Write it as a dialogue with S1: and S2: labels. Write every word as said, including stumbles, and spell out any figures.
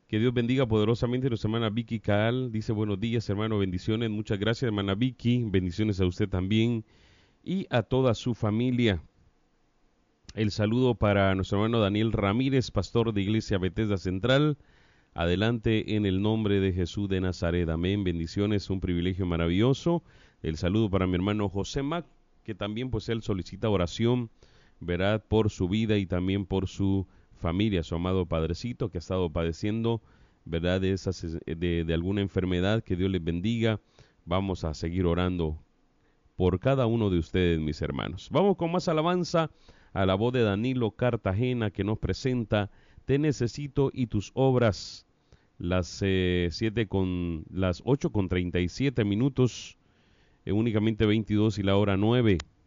S1: Que Dios bendiga poderosamente a nuestra hermana Vicky Caal. Dice buenos días, hermano, bendiciones. Muchas gracias, hermana Vicky. Bendiciones a usted también y a toda su familia. El saludo para nuestro hermano Daniel Ramírez, pastor de Iglesia Bethesda Central. Adelante en el nombre de Jesús de Nazaret. Amén. Bendiciones, un privilegio maravilloso. El saludo para mi hermano José Mac, que también pues él solicita oración, ¿verdad?, por su vida y también por su familia, su amado padrecito que ha estado padeciendo, ¿verdad?, de, esas, de, de alguna enfermedad. Que Dios les bendiga. Vamos a seguir orando por cada uno de ustedes, mis hermanos. Vamos con más alabanza a la voz de Danilo Cartagena, que nos presenta Te necesito y tus obras. Las eh, siete con las ocho con treinta y siete minutos, eh, únicamente veintidós y la hora nueve.